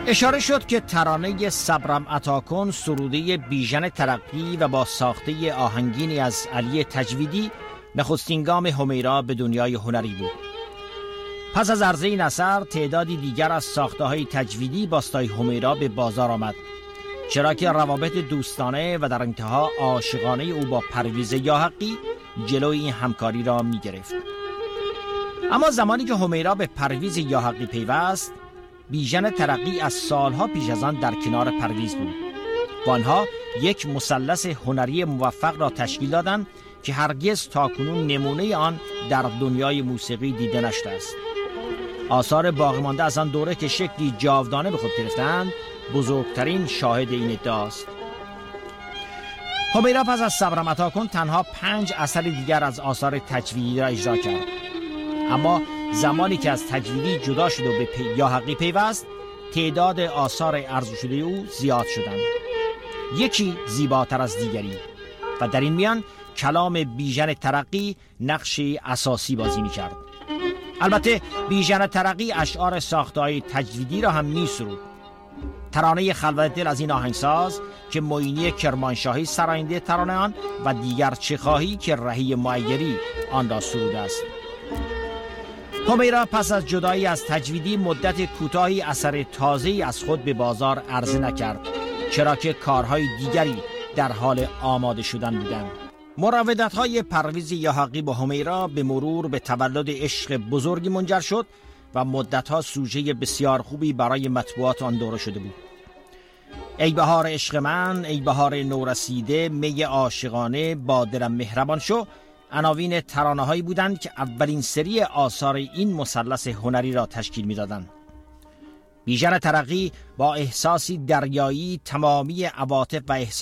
اشاره شد که ترانه صبرم عطا کن سروده بیژن ترقی و با ساخته آهنگینی از علی تجویدی نخستین گام همیرا به دنیای هنری بود. پس از عرضه این اثر تعدادی دیگر از ساخته‌های تجویدی با استایل همیرا به بازار آمد، چرا که روابط دوستانه و در انتها عاشقانه او با پرویز یاحقی جلوی این همکاری را می گرفت. اما زمانی که همیرا به پرویز یاحقی پیوست، بیژن ترقی از سالها پیش از آن در کنار پرویز بود و آنها یک مثلث هنری موفق را تشکیل دادند که هرگز تاکنون نمونه آن در دنیای موسیقی دیده نشده است. آثار باقی مانده از آن دوره که شکلی جاودانه به خود گرفتند بزرگترین شاهد این ادعاست. همیرا پس از صبرم عطا کن تنها 5 اثر دیگر از آثار تجویدی را اجرا کرد، اما زمانی که از تجویدی جدا شد و به یاحقی پیوست، تعداد آثار عرضه شده او زیاد شدند، یکی زیباتر از دیگری، و در این میان کلام بیژن ترقی نقشی اساسی بازی می‌کرد. البته بیژن ترقی اشعار ساخته‌های تجویدی را هم می‌سرود. ترانه خلوت دل از این آهنگساز که معینی کرمانشاهی سراینده ترانه آن و دیگر چه خواهی که رهی معیری آن را سروده است. همیرا پس از جدایی از تجویدی مدت کوتاهی اثر تازه‌ای از خود به بازار عرضه نکرد، چرا که کارهای دیگری در حال آماده شدن بودند. مراودت‌های پرویز یاحقی با همیرا به مرور به تولد عشق بزرگی منجر شد و مدت‌ها سوژه بسیار خوبی برای مطبوعات آن دوره شده بود. ای بهار عشق من، ای بهار نورسیده، می عاشقانه، با دلم مهربان شو، عناوین ترانه‌هایی بودند که اولین سری آثار این مثلث هنری را تشکیل می‌دادند. بیژن ترقی با احساسی دریایی تمامی عواطف و